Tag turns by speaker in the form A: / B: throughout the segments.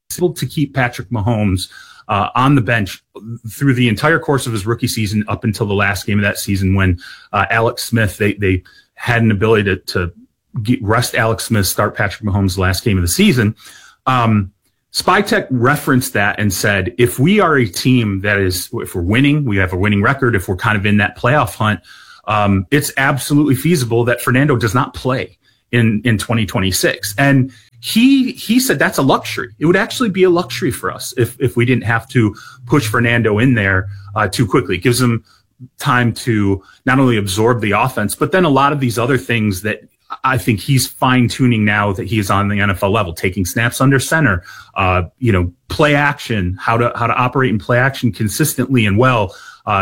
A: able to keep Patrick Mahomes on the bench through the entire course of his rookie season up until the last game of that season when Alex Smith, they had an ability to rest Alex Smith, start Patrick Mahomes last game of the season. SpyTech referenced that and said, if we are a team if we're winning, we have a winning record, if we're kind of in that playoff hunt, it's absolutely feasible that Fernando does not play in 2026. And he said that's a luxury. It would actually be a luxury for us if we didn't have to push Fernando in there too quickly. It gives him time to not only absorb the offense, but then a lot of these other things that I think he's fine-tuning now that he's on the NFL level, taking snaps under center, play action, how to operate in play action consistently and well,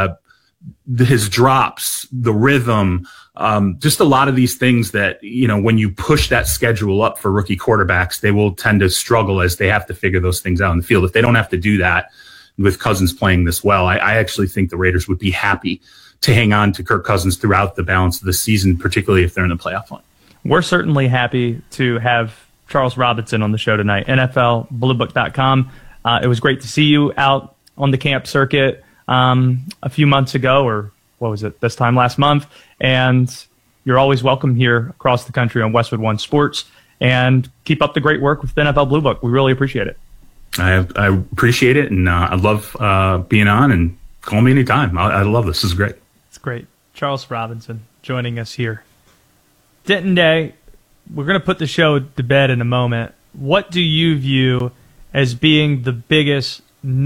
A: his drops, the rhythm, just a lot of these things that, when you push that schedule up for rookie quarterbacks, they will tend to struggle as they have to figure those things out in the field. If they don't have to do that with Cousins playing this well, I actually think the Raiders would be happy to hang on to Kirk Cousins throughout the balance of the season, particularly if they're in the playoff hunt.
B: We're certainly happy to have Charles Robinson on the show tonight, NFLBlueBook.com. It was great to see you out on the camp circuit a few months ago, or what was it, this time last month, and you're always welcome here across the country on Westwood One Sports, and keep up the great work with the NFL Blue Book. We really appreciate it.
A: I appreciate it, and I love being on, and call me anytime. I love this. This is great.
B: It's great. Charles Robinson joining us here. Denton Day, we're going to put the show to bed in a moment. What do you view as being the biggest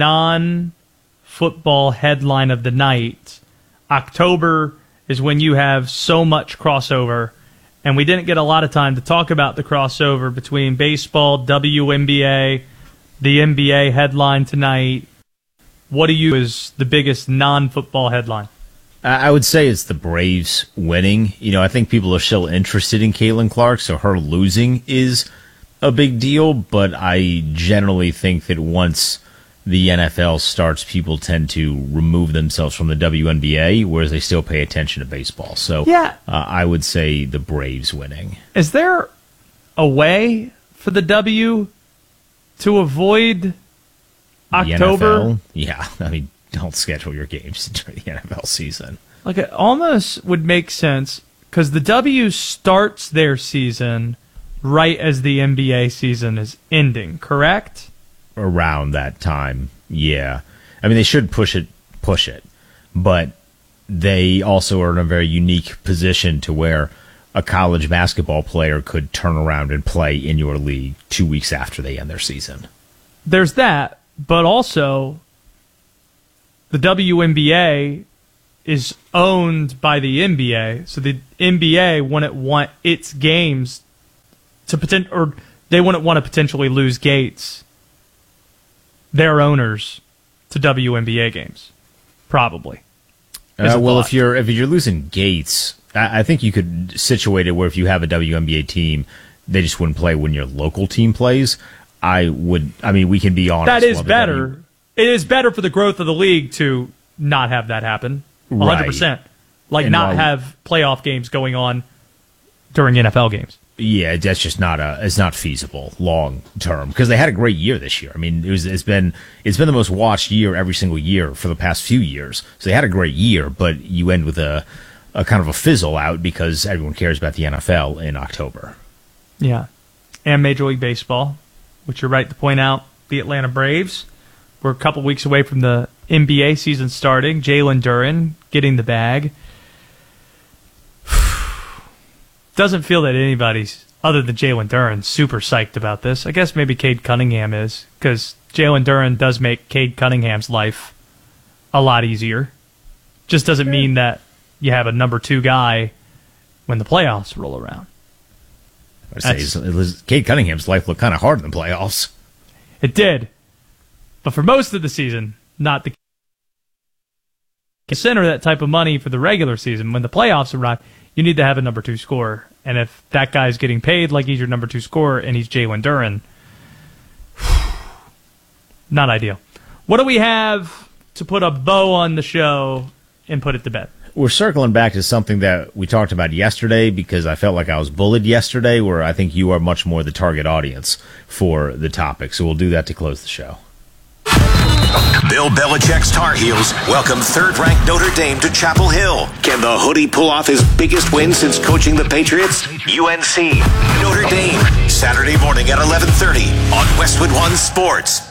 B: non-football headline of the night? October is when you have so much crossover, and we didn't get a lot of time to talk about the crossover between baseball, WNBA, the NBA headline tonight. What do you is the biggest non-football headline?
C: I would say it's the Braves winning. I think people are still interested in Caitlin Clark, so her losing is a big deal, but I generally think that once the NFL starts, people tend to remove themselves from the WNBA, whereas they still pay attention to baseball. So yeah. I would say the Braves winning.
B: Is there a way for the W to avoid October?
C: NFL? Yeah, don't schedule your games during the NFL season.
B: Like, it almost would make sense because the W starts their season right as the NBA season is ending, correct?
C: Around that time, yeah. They should push it, but they also are in a very unique position to where a college basketball player could turn around and play in your league 2 weeks after they end their season.
B: There's that, but also the WNBA is owned by the NBA, so the NBA wouldn't want its games to they wouldn't want to potentially lose gates, their owners, to WNBA games, probably.
C: If you're losing gates, I think you could situate it where if you have a WNBA team, they just wouldn't play when your local team plays. We can be honest.
B: That is better. It is better for the growth of the league to not have that happen. 100%. Right. Not have playoff games going on during NFL games.
C: Yeah, that's just it's not feasible long term because they had a great year this year. It's been the most watched year every single year for the past few years. So they had a great year, but you end with a kind of a fizzle out because everyone cares about the NFL in October.
B: Yeah. And Major League Baseball, which you're right to point out, the Atlanta Braves. We're a couple weeks away from the NBA season starting. Jalen Duren getting the bag. Doesn't feel that anybody's, other than Jalen Duren, super psyched about this. I guess maybe Cade Cunningham is, because Jalen Duren does make Cade Cunningham's life a lot easier. Just doesn't mean that you have a number 2 guy when the playoffs roll around.
C: Cade Cunningham's life looked kind of hard in the playoffs.
B: It did. But for most of the season, not the center that type of money for the regular season. When the playoffs arrive, you need to have a number 2 scorer. And if that guy's getting paid like he's your number 2 scorer and he's Jalen Duren, not ideal. What do we have to put a bow on the show and put it to bed?
C: We're circling back to something that we talked about yesterday because I felt like I was bullied yesterday, where I think you are much more the target audience for the topic. So we'll do that to close the show.
D: Bill Belichick's Tar Heels welcome third-ranked Notre Dame to Chapel Hill. Can the Hoodie pull off his biggest win since coaching the Patriots? UNC, Notre Dame, Saturday morning at 11:30 on Westwood One Sports.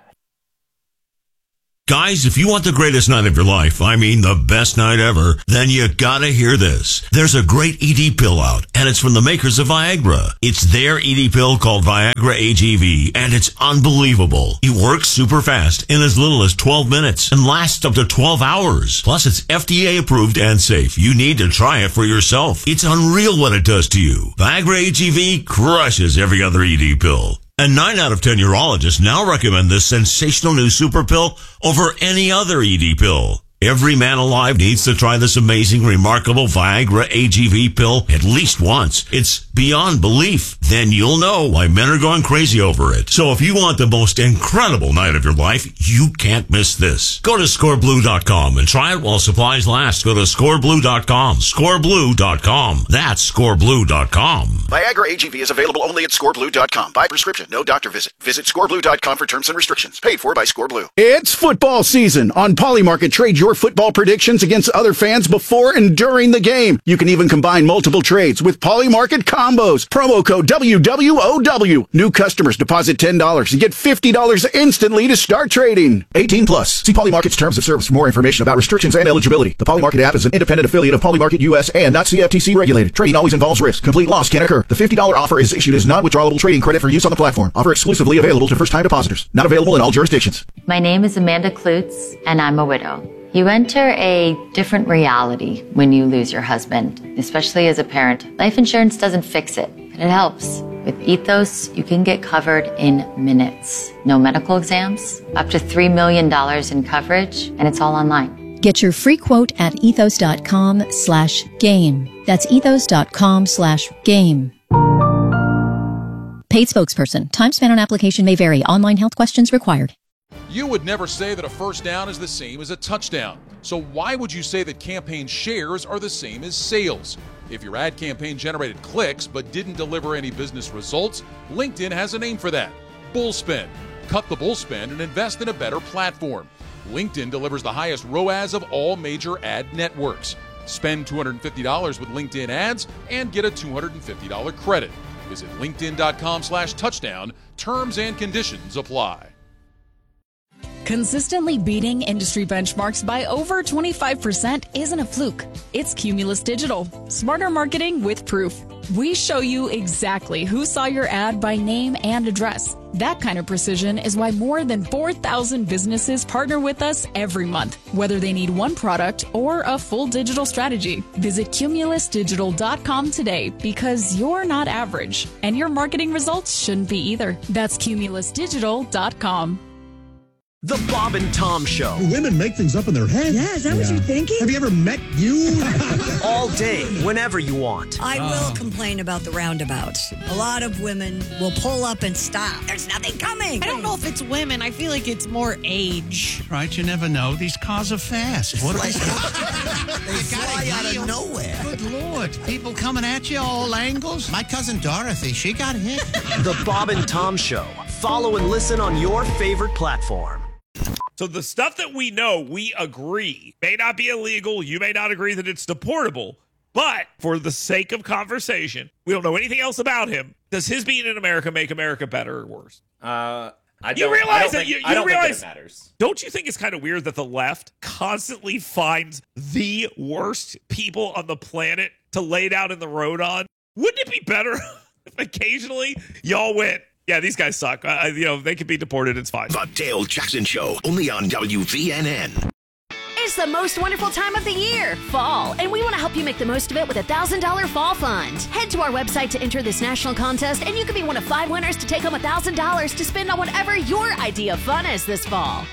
E: Guys, if you want the greatest night of your life, I mean the best night ever, then you gotta hear this. There's a great ED pill out, and it's from the makers of Viagra. It's their ED pill called Viagra AGV, and it's unbelievable. It works super fast in as little as 12 minutes and lasts up to 12 hours. Plus, it's FDA approved and safe. You need to try it for yourself. It's unreal what it does to you. Viagra AGV crushes every other ED pill. And 9 out of 10 urologists now recommend this sensational new super pill over any other ED pill. Every man alive needs to try this amazing, remarkable Viagra AGV pill at least once. It's beyond belief. Then you'll know why men are going crazy over it. So if you want the most incredible night of your life, you can't miss this. Go to scoreblue.com and try it while supplies last. Go to scoreblue.com. Scoreblue.com. That's scoreblue.com.
F: Viagra AGV is available only at scoreblue.com. By prescription, no doctor visit. Visit scoreblue.com for terms and restrictions. Paid for by Scoreblue.
G: It's football season. On Polymarket, trade your football predictions against other fans before and during the game. You can even combine multiple trades with Polymarket combos. Promo code WWOW. New customers deposit $10 and get $50 instantly to start trading. 18 plus. See Polymarket's terms of service for more information about restrictions and eligibility. The Polymarket app is an independent affiliate of Polymarket US and not CFTC regulated. Trading always involves risk. Complete loss can occur. The $50 offer is issued as non-withdrawable trading credit for use on the platform. Offer exclusively available to first-time depositors. Not available in all jurisdictions.
H: My name is Amanda Klutz, and I'm a widow. You enter a different reality when you lose your husband, especially as a parent. Life insurance doesn't fix it, but it helps. With Ethos, you can get covered in minutes. No medical exams, up to $3 million in coverage, and it's all online.
I: Get your free quote at ethos.com/game. That's ethos.com/game. Paid spokesperson. Time spent on application may vary. Online health questions required.
J: You would never say that a first down is the same as a touchdown. So why would you say that campaign shares are the same as sales? If your ad campaign generated clicks but didn't deliver any business results, LinkedIn has a name for that. Bullspend. Cut the bullspend and invest in a better platform. LinkedIn delivers the highest ROAS of all major ad networks. Spend $250 with LinkedIn ads and get a $250 credit. Visit linkedin.com/touchdown. Terms and conditions apply.
K: Consistently beating industry benchmarks by over 25% isn't a fluke. It's Cumulus Digital. Smarter marketing with proof. We show you exactly who saw your ad by name and address. That kind of precision is why more than 4,000 businesses partner with us every month, whether they need one product or a full digital strategy. Visit cumulusdigital.com today because you're not average, and your marketing results shouldn't be either. That's cumulusdigital.com.
L: The Bob and Tom Show.
M: Women make things up in their head.
N: Yeah, is that what you're thinking?
M: Have you ever met you?
L: All day, whenever you want.
N: I will complain about the roundabouts. A lot of women will pull up and stop. There's nothing coming.
O: I don't know if it's women. I feel like it's more age.
M: Right, you never know. These cars are fast. What are they?
P: They fly out of nowhere.
M: Good Lord. People coming at you all angles. My cousin Dorothy, she got hit.
L: The Bob and Tom Show. Follow and listen on your favorite platform.
Q: So the stuff that we know, we agree, may not be illegal. You may not agree that it's deportable. But for the sake of conversation, we don't know anything else about him. Does his being in America make America better or worse?
R: I don't think it matters.
Q: Don't you think it's kind of weird that the left constantly finds the worst people on the planet to lay down in the road on? Wouldn't it be better if occasionally y'all went, yeah, these guys suck. They could be deported. It's fine.
D: The Dale Jackson Show, only on WVNN.
S: It's the most wonderful time of the year, fall, and we want to help you make the most of it with a $1,000 fall fund. Head to our website to enter this national contest, and you can be one of 5 winners to take home $1,000 to spend on whatever your idea of fun is this fall.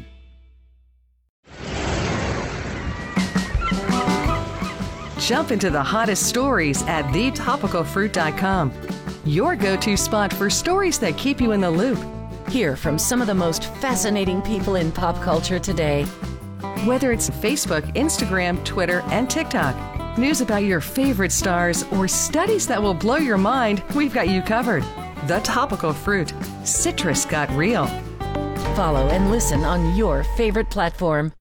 T: Jump into the hottest stories at thetopicalfruit.com. Your go-to spot for stories that keep you in the loop. Hear from some of the most fascinating people in pop culture today. Whether it's Facebook, Instagram, Twitter, and TikTok, news about your favorite stars, or studies that will blow your mind, we've got you covered. The Topical Fruit. Citrus got real.
U: Follow and listen on your favorite platform.